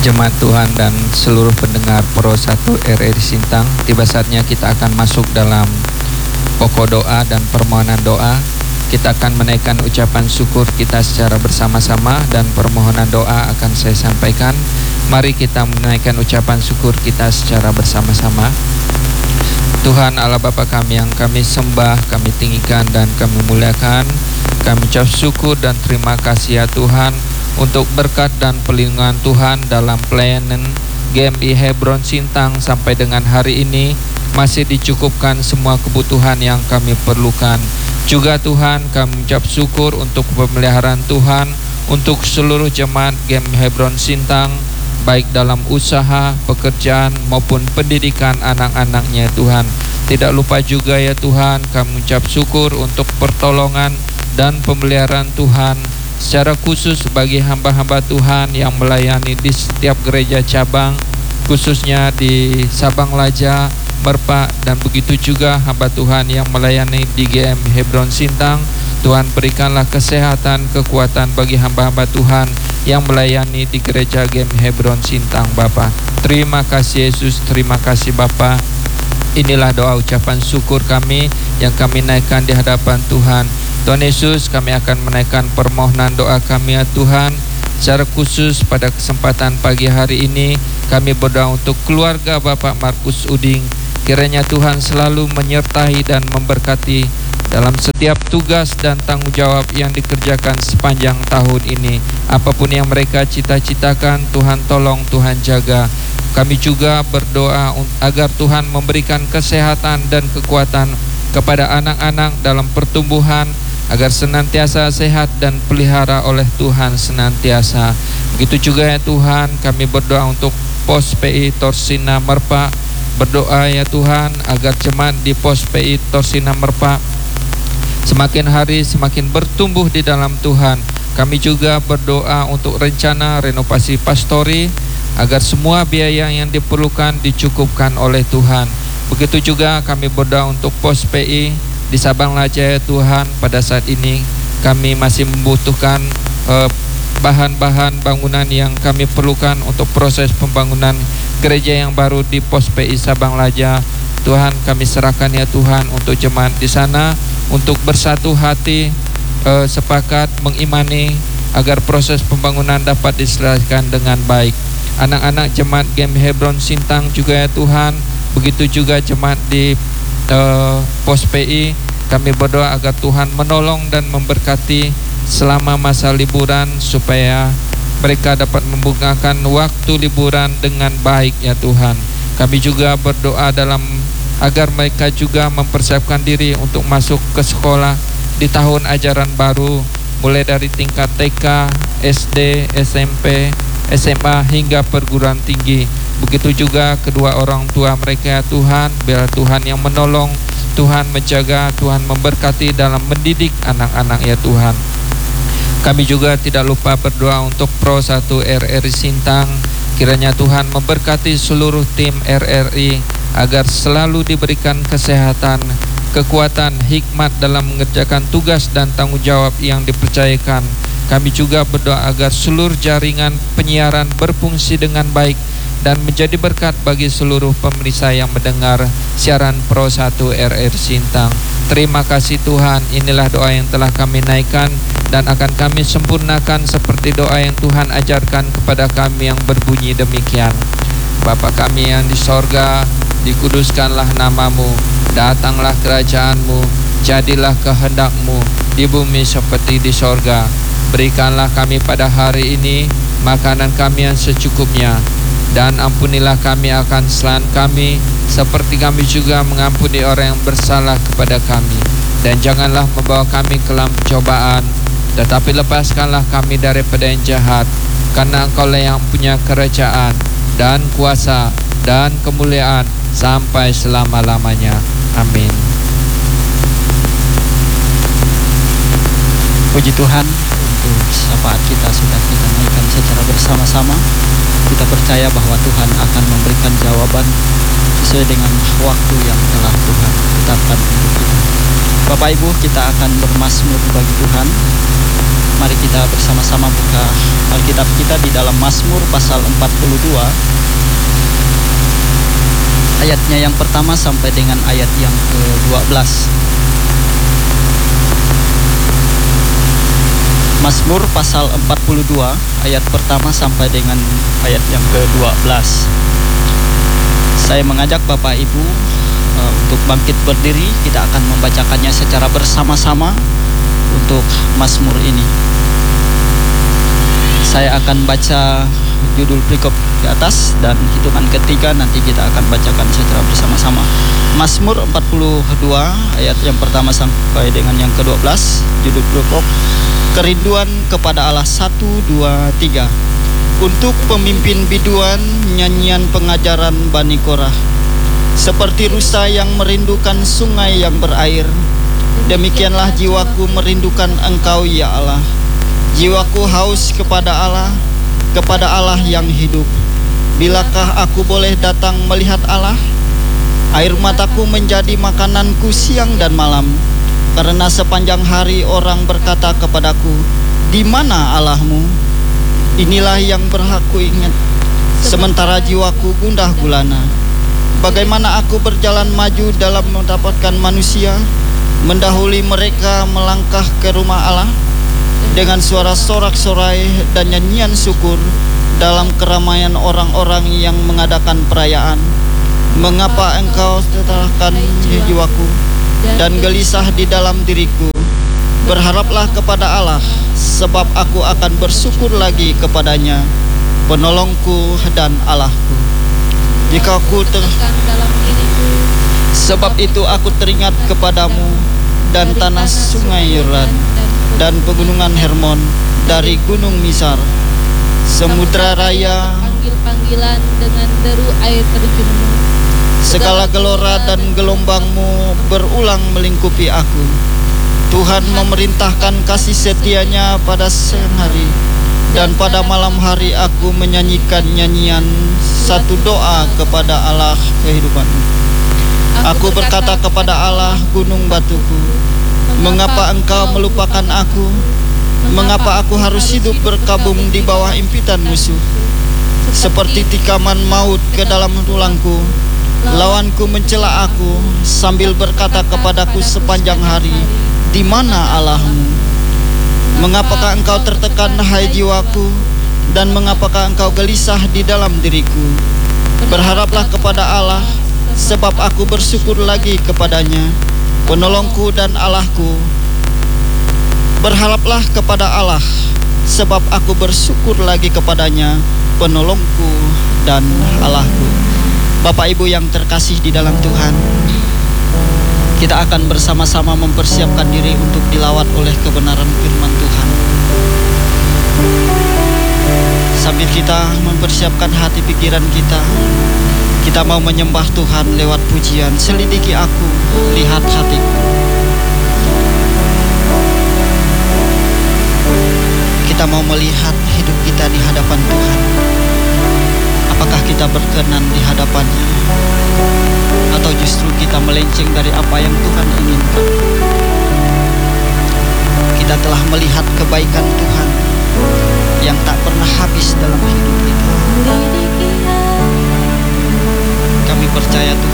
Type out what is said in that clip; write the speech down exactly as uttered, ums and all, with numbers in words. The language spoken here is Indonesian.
Jemaat Tuhan dan seluruh pendengar Pro satu R R I Sintang, tiba saatnya kita akan masuk dalam pokok doa dan permohonan doa. Kita akan menaikkan ucapan syukur kita secara bersama-sama dan permohonan doa akan saya sampaikan. Mari kita menaikkan ucapan syukur kita secara bersama-sama. Tuhan Allah Bapa kami yang kami sembah, kami tinggikan dan kami muliakan. Kami ucap syukur dan terima kasih ya Tuhan untuk berkat dan perlindungan Tuhan dalam pelayanan G M I Hebron Sintang sampai dengan hari ini masih dicukupkan semua kebutuhan yang kami perlukan. Juga Tuhan kami ucap syukur untuk pemeliharaan Tuhan untuk seluruh jemaat G M I Hebron Sintang, baik dalam usaha, pekerjaan maupun pendidikan anak-anaknya Tuhan. Tidak lupa juga ya Tuhan kami ucap syukur untuk pertolongan dan pemeliharaan Tuhan secara khusus bagi hamba-hamba Tuhan yang melayani di setiap gereja cabang, khususnya di Sabang Laja, Merpa, dan begitu juga hamba Tuhan yang melayani di G M Hebron Sintang. Tuhan berikanlah kesehatan, kekuatan bagi hamba-hamba Tuhan yang melayani di gereja G M Hebron Sintang Bapa. Terima kasih Yesus, terima kasih Bapa. Inilah doa ucapan syukur kami yang kami naikkan di hadapan Tuhan. Tuhan Yesus, kami akan menaikkan permohonan doa kami ya Tuhan. Secara khusus pada kesempatan pagi hari ini kami berdoa untuk keluarga Bapak Markus Uding. Kiranya Tuhan selalu menyertai dan memberkati dalam setiap tugas dan tanggung jawab yang dikerjakan sepanjang tahun ini. Apapun yang mereka cita-citakan, Tuhan tolong, Tuhan jaga. Kami juga berdoa agar Tuhan memberikan kesehatan dan kekuatan kepada anak-anak dalam pertumbuhan, agar senantiasa sehat dan pelihara oleh Tuhan senantiasa. Begitu juga ya Tuhan, kami berdoa untuk Pos P I Torsina Merpa. Berdoa ya Tuhan agar jemaat di Pos P I Torsina Merpa semakin hari semakin bertumbuh di dalam Tuhan. Kami juga berdoa untuk rencana renovasi pastori, agar semua biaya yang diperlukan dicukupkan oleh Tuhan. Begitu juga kami berdoa untuk Pos P I di Sabang Laja ya Tuhan. Pada saat ini kami masih membutuhkan eh, bahan-bahan bangunan yang kami perlukan untuk proses pembangunan gereja yang baru di Pos P I Sabang Laja. Tuhan kami serahkan ya Tuhan untuk jemaat di sana untuk bersatu hati, eh, sepakat mengimani agar proses pembangunan dapat diselesaikan dengan baik. Anak-anak jemaat G M Hebron Sintang juga ya Tuhan, begitu juga jemaat di uh, Pos P I, kami berdoa agar Tuhan menolong dan memberkati selama masa liburan supaya mereka dapat membukakan waktu liburan dengan baik ya Tuhan. Kami juga berdoa dalam agar mereka juga mempersiapkan diri untuk masuk ke sekolah di tahun ajaran baru, mulai dari tingkat T K, S D, S M P, S M A hingga perguruan tinggi. Begitu juga kedua orang tua mereka ya Tuhan. Biar Tuhan yang menolong, Tuhan menjaga, Tuhan memberkati dalam mendidik anak-anak ya Tuhan. Kami juga tidak lupa berdoa untuk Pro satu R R I Sintang. Kiranya Tuhan memberkati seluruh tim R R I agar selalu diberikan kesehatan, kekuatan, hikmat dalam mengerjakan tugas dan tanggung jawab yang dipercayakan. Kami juga berdoa agar seluruh jaringan penyiaran berfungsi dengan baik dan menjadi berkat bagi seluruh pemirsa yang mendengar siaran Pro satu R R I Sintang. Terima kasih Tuhan, inilah doa yang telah kami naikkan dan akan kami sempurnakan seperti doa yang Tuhan ajarkan kepada kami yang berbunyi demikian. Bapa kami yang di sorga, dikuduskanlah namamu, datanglah kerajaanmu, jadilah kehendakmu di bumi seperti di sorga. Berikanlah kami pada hari ini makanan kami yang secukupnya, dan ampunilah kami akan kesalahan kami, seperti kami juga mengampuni orang yang bersalah kepada kami. Dan janganlah membawa kami ke dalam pencobaan, tetapi lepaskanlah kami daripada yang jahat, karena Engkaulah yang punya kerajaan dan kuasa dan kemuliaan sampai selama-lamanya. Amin. Puji Tuhan, untuk syafaat kita sudah kita naikkan secara bersama-sama. Kita percaya bahwa Tuhan akan memberikan jawaban sesuai dengan waktu yang telah Tuhan tetapkan untuk kita. Bapak Ibu, kita akan bermazmur bagi Tuhan. Mari kita bersama-sama buka Alkitab kita di dalam Mazmur pasal empat puluh dua. Ayatnya yang pertama sampai dengan ayat yang ke dua belas. Mazmur pasal empat puluh dua ayat pertama sampai dengan ayat yang ke dua belas. Saya mengajak Bapak Ibu uh, untuk bangkit berdiri. Kita akan membacakannya secara bersama-sama untuk Mazmur ini. Saya akan baca judul perikop di atas dan hitungan ketiga nanti kita akan bacakan secara bersama-sama. Mazmur empat puluh dua ayat yang pertama sampai dengan yang ke dua belas. Judul perikop Kerinduan kepada Allah. Satu, dua, tiga. Untuk pemimpin biduan, nyanyian pengajaran Bani Korah. Seperti rusa yang merindukan sungai yang berair, demikianlah jiwaku merindukan Engkau ya Allah. Jiwaku haus kepada Allah, kepada Allah yang hidup. Bilakah aku boleh datang melihat Allah? Air mataku menjadi makananku siang dan malam, karena sepanjang hari orang berkata kepadaku, di mana Allahmu? Inilah yang berhak ku ingat, sementara jiwaku gundah gulana. Bagaimana aku berjalan maju dalam mendapatkan manusia, mendahului mereka melangkah ke rumah Allah, dengan suara sorak-sorai dan nyanyian syukur dalam keramaian orang-orang yang mengadakan perayaan. Mengapa engkau tetarkan jiwaku dan gelisah di dalam diriku? Berharaplah kepada Allah, sebab aku akan bersyukur lagi kepadanya, penolongku dan Allahku. Jika aku ter... Sebab itu aku teringat kepadamu dan tanah sungai Yordan dan pegunungan Hermon, dari gunung Misar, samudra raya, panggil-panggilan dengan deru air terjunmu. Segala gelora dan gelombangmu berulang melingkupi aku. Tuhan memerintahkan kasih setianya pada siang hari, dan pada malam hari aku menyanyikan nyanyian satu doa kepada Allah kehidupan. Aku berkata kepada Allah gunung batuku, mengapa engkau melupakan aku? Mengapa aku harus hidup berkabung di bawah impitan musuh? Seperti tikaman maut ke dalam tulangku, lawanku mencela aku sambil berkata kepadaku sepanjang hari, di mana Allahmu? Mengapakah engkau tertekan, hai jiwaku, dan mengapakah engkau gelisah di dalam diriku? Berharaplah kepada Allah, sebab aku bersyukur lagi kepadanya, penolongku dan Allahku. Berharaplah kepada Allah, sebab aku bersyukur lagi kepadanya, penolongku dan Allahku. Bapak Ibu yang terkasih di dalam Tuhan, kita akan bersama-sama mempersiapkan diri untuk dilawat oleh kebenaran firman Tuhan. Sambil kita mempersiapkan hati pikiran kita, kita mau menyembah Tuhan lewat pujian. Selidiki aku, lihat hatiku. Kita mau melihat hidup kita di hadapan Tuhan. Apakah kita berkenan di hadapannya, atau justru kita melenceng dari apa yang Tuhan inginkan? Kita telah melihat kebaikan Tuhan yang tak pernah habis dalam hidup kita. Kami percaya Tuhan